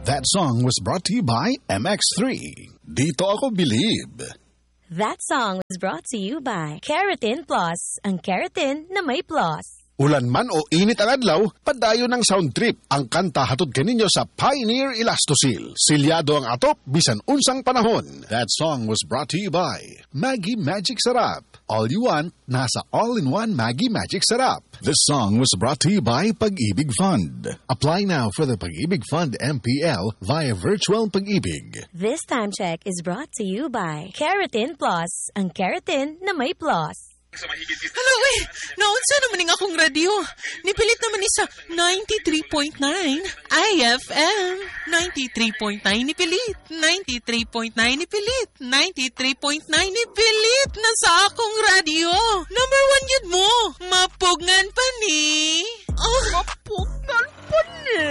That song was brought to you by MX3. Dito ako believe. That song was brought to you by Keratin Plus, ang keratin na may plus. Ulan man o init ang adlaw, padayon ng sound trip. Ang kanta hatod kaninyo sa Pioneer Elastosil. Silyado ang atop, bisan unsang panahon. That song was brought to you by Maggie Magic Sarap. All you want, nasa all-in-one Maggie Magic Sarap. This song was brought to you by Pag-ibig Fund. Apply now for the Pag-ibig Fund MPL via Virtual Pag-ibig. This time check is brought to you by Keratin Plus, ang keratin na may plus. Hello, naunsa naman akong radyo. Nipilit naman ni sa 93.9 IFM. 93.9 nipilit. 93.9 nipilit. 93.9 nipilit na sa akong radyo. Number 1 yun mo. Mapugnan pa ni. Mapugnan pa ni.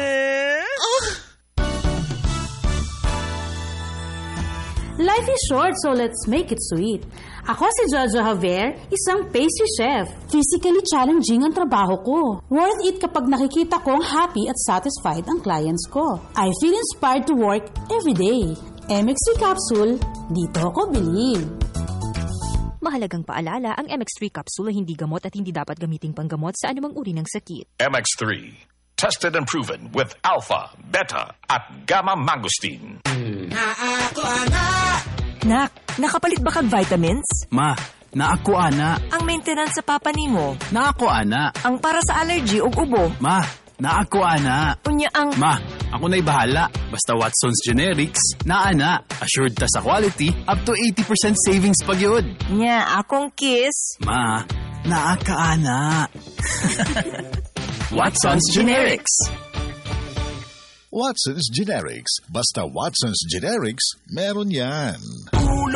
Life is short, so let's make it sweet. Ako si Jojo Javier, isang pastry chef. Physically challenging ang trabaho ko. Worth it kapag nakikita kong happy at satisfied ang clients ko. I feel inspired to work every day. MX3 capsule, dito ako believe. Mahalagang paalala, ang MX3 capsule ay hindi gamot at hindi dapat gamiting panggamot sa anumang uri ng sakit. MX3, tested and proven with alpha, beta, at gamma mangosteen. Nak, nakapalit ba kag vitamins? Ma, naako ana. Ang maintenance sa papa nimo? Naako ana. Ang para sa allergy ug ubo? Ma, naako ana. Unya ang... Ma, ako na'y bahala. Basta Watson's Generics, naana. Assured ta sa quality, up to 80% savings pa gyud. Nya, akong kiss. Ma, naaka ana. Watson's Generics. Watson's Generics. Basta Watson's Generics, meron yan.